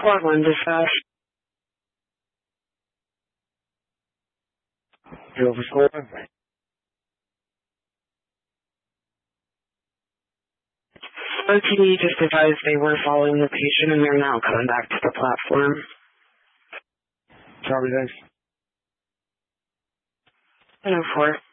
Portland dispatch. Feel for scoring? OTD just advised they were following the patient and they're now coming back to the platform. Charlie, thanks. 104.